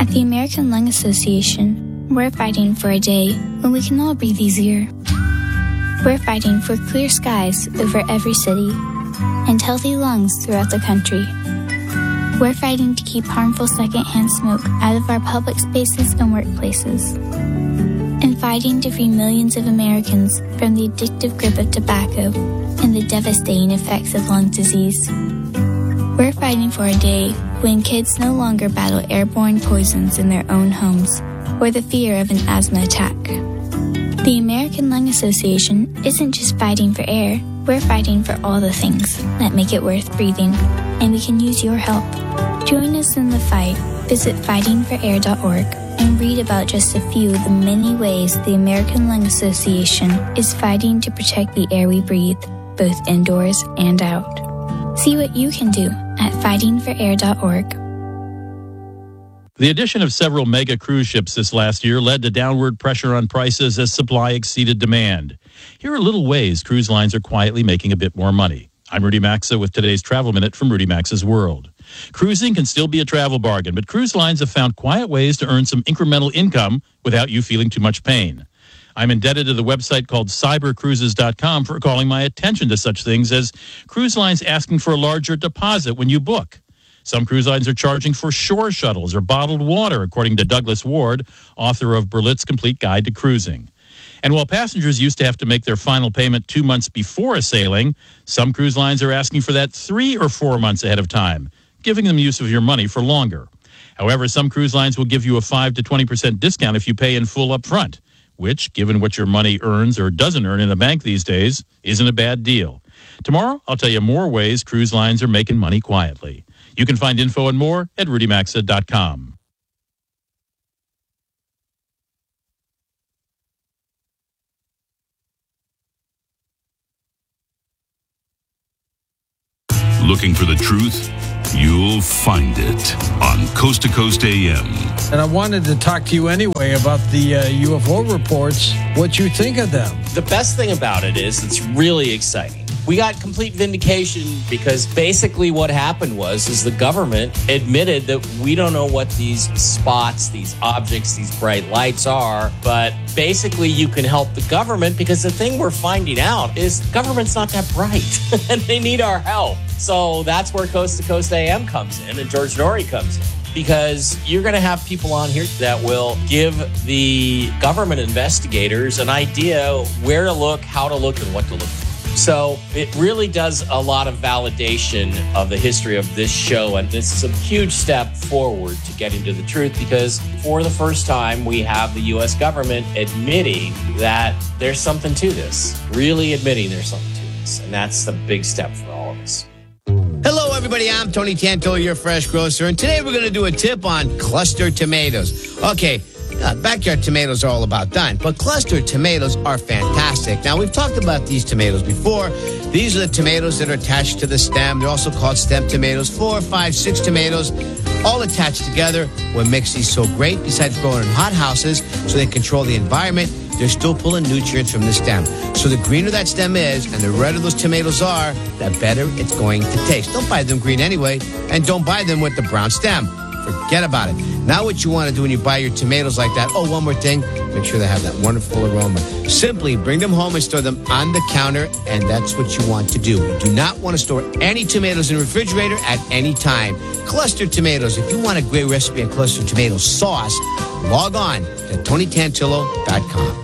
At the American Lung Association, we're fighting for a day when we can all breathe easier. We're fighting for clear skies over every city and healthy lungs throughout the country. We're fighting to keep harmful secondhand smoke out of our public spaces and workplaces. And fighting to free millions of Americans from the addictive grip of tobacco and the devastating effects of lung disease. We're fighting for a day when kids no longer battle airborne poisons in their own homes or the fear of an asthma attack. The American Lung Association isn't just fighting for air, we're fighting for all the things that make it worth breathing, and we can use your help. Join us in the fight. Visit fightingforair.org and read about just a few of the many ways the American Lung Association is fighting to protect the air we breathe, both indoors and out. See what you can do at fightingforair.org. The addition of several mega cruise ships this last year led to downward pressure on prices as supply exceeded demand. Here are little ways cruise lines are quietly making a bit more money. I'm Rudy Maxa with today's Travel Minute from Rudy Maxa's World. Cruising can still be a travel bargain, but cruise lines have found quiet ways to earn some incremental income without you feeling too much pain. I'm indebted to the website called cybercruises.com for calling my attention to such things as cruise lines asking for a larger deposit when you book. Some cruise lines are charging for shore shuttles or bottled water, according to Douglas Ward, author of Berlitz Complete Guide to Cruising. And while passengers used to have to make their final payment 2 months before a sailing, some cruise lines are asking for that 3 or 4 months ahead of time, giving them use of your money for longer. However, some cruise lines will give you a 5 to 20% discount if you pay in full up front, which, given what your money earns or doesn't earn in a bank these days, isn't a bad deal. Tomorrow, I'll tell you more ways cruise lines are making money quietly. You can find info and more at rudymaxa.com. Looking for the truth? You'll find it on Coast to Coast AM. And I wanted to talk to you anyway about the UFO reports, what you think of them. The best thing about it is it's really exciting. We got complete vindication because basically what happened is the government admitted that we don't know what these spots, these objects, these bright lights are, but basically you can help the government because the thing we're finding out is the government's not that bright and they need our help. So that's where Coast to Coast AM comes in and George Norrie comes in. Because you're going to have people on here that will give the government investigators an idea where to look, how to look, and what to look for. So it really does a lot of validation of the history of this show. And this is a huge step forward to getting to the truth because for the first time, we have the U.S. government admitting that there's something to this, really admitting there's something to this. And that's the big step for all of us. Hello, everybody. I'm Tony Tantillo, your fresh grocer. And today we're going to do a tip on cluster tomatoes. Okay. Backyard tomatoes are all about done, but cluster tomatoes are fantastic. Now, we've talked about these tomatoes before. These are the tomatoes that are attached to the stem. They're also called stem tomatoes. 4, 5, 6 tomatoes, all attached together. What makes these so great, besides growing in hot houses so they control the environment, they're still pulling nutrients from the stem. So the greener that stem is and the redder those tomatoes are, the better it's going to taste. Don't buy them green anyway, and don't buy them with the brown stem. Forget about it. Now what you want to do when you buy your tomatoes like that, one more thing, make sure they have that wonderful aroma. Simply bring them home and store them on the counter, and that's what you want to do. You do not want to store any tomatoes in the refrigerator at any time. Cluster tomatoes. If you want a great recipe of cluster tomato sauce, log on to TonyTantillo.com.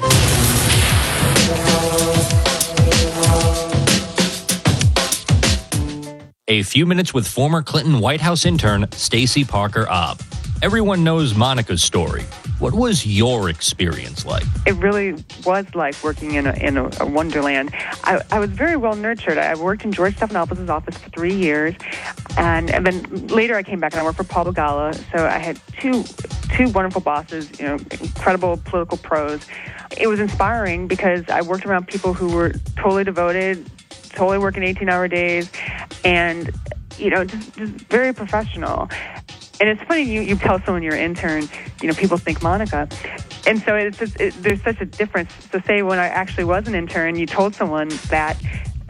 A few minutes with former Clinton White House intern Stacey Parker Obb. Everyone knows Monica's story. What was your experience like? It really was like working in a wonderland. I was very well nurtured. I worked in George Stephanopoulos' office for 3 years, and then later I came back and I worked for Paul Begala. So I had two wonderful bosses, incredible political pros. It was inspiring because I worked around people who were totally devoted, totally working 18-hour days, and just very professional. And it's funny, you tell someone you're an intern, people think Monica. And so there's such a difference. So say when I actually was an intern, you told someone that,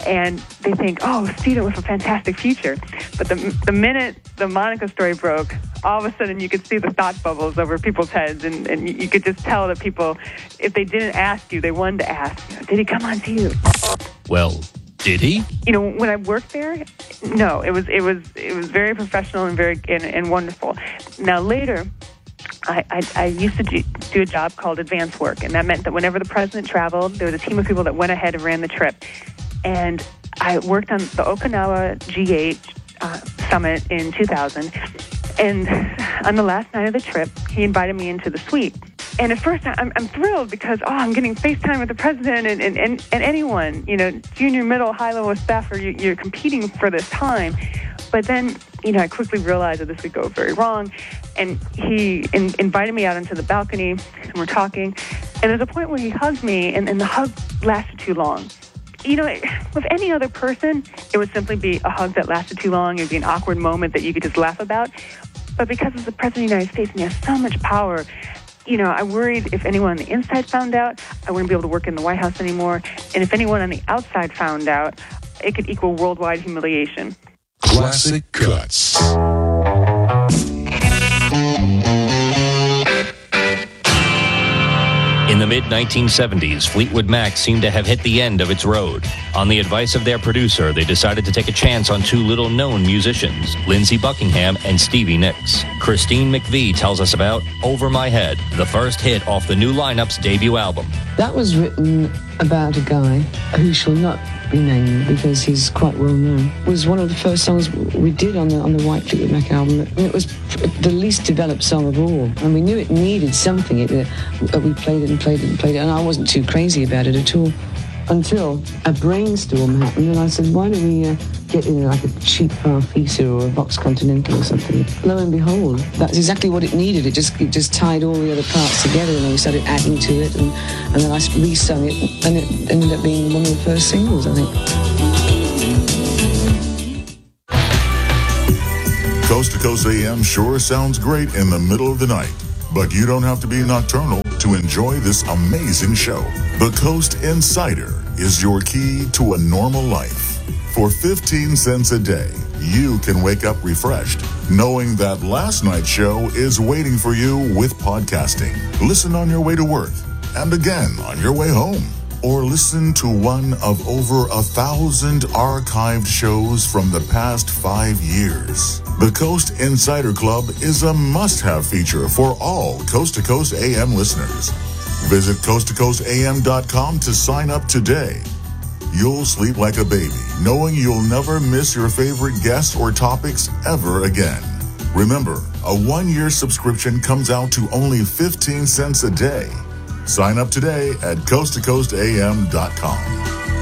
and they think, oh, a student with a fantastic future. But the minute the Monica story broke, all of a sudden you could see the thought bubbles over people's heads, and you could just tell that people, if they didn't ask you, they wanted to ask, did he come on to you? Well, did he? You know, when I worked there, no, it was very professional and very and wonderful. Now later, I used to do a job called advance work, and that meant that whenever the president traveled, there was a team of people that went ahead and ran the trip. And I worked on the Okinawa G8 summit in 2000, and on the last night of the trip, he invited me into the suite. And at first, I'm thrilled because, I'm getting FaceTime with the president and anyone, you know, junior, middle, high-level staffer, you're competing for this time. But then, you know, I quickly realized that this could go very wrong. And he invited me out onto the balcony, and we're talking. And there's a point where he hugged me, and the hug lasted too long. You know, with any other person, it would simply be a hug that lasted too long. It would be an awkward moment that you could just laugh about. But because it's the President of the United States and he has so much power, you know, I worried if anyone on the inside found out, I wouldn't be able to work in the White House anymore. And if anyone on the outside found out, it could equal worldwide humiliation. Classic Cuts. In the mid-1970s, Fleetwood Mac seemed to have hit the end of its road. On the advice of their producer, they decided to take a chance on two little-known musicians, Lindsey Buckingham and Stevie Nicks. Christine McVie tells us about Over My Head, the first hit off the new lineup's debut album. That was written about a guy who shall not be named because he's quite well known. It was one of the first songs we did on the White Fleetwood Mac album, and it was the least developed song of all. And we knew it needed something. We played it, and I wasn't too crazy about it at all. Until a brainstorm happened, and I said, why don't we get in like a cheap Farfisa or a Vox Continental or something? Lo and behold, that's exactly what it needed. It just tied all the other parts together, and then we started adding to it, and then I re-sung it, and it ended up being one of the first singles, I think. Coast to Coast AM sure sounds great in the middle of the night, but you don't have to be nocturnal to enjoy this amazing show. The Coast Insider is your key to a normal life. For 15 cents a day, you can wake up refreshed, knowing that last night's show is waiting for you with podcasting. Listen on your way to work, and again on your way home. Or listen to one of over 1,000 archived shows from the past 5 years. The Coast Insider Club is a must-have feature for all Coast to Coast AM listeners. Visit coasttocoastam.com to sign up today. You'll sleep like a baby, knowing you'll never miss your favorite guests or topics ever again. Remember, a 1-year subscription comes out to only 15 cents a day. Sign up today at coasttocoastam.com.